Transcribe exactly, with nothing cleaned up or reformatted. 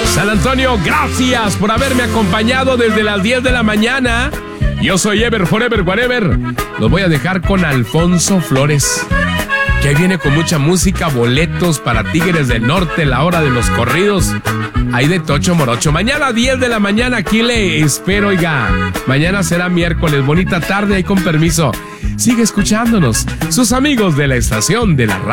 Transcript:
San Antonio, gracias por haberme acompañado desde las diez de la mañana. Yo soy Ever Forever Whatever. Los voy a dejar con Alfonso Flores, que ahí viene con mucha música, boletos para Tigres del Norte, la hora de los corridos. Ahí de Tocho Morocho. Mañana a diez de la mañana aquí le espero, oiga. Mañana será miércoles, bonita tarde y con permiso. Sigue escuchándonos, sus amigos de la estación de la radio.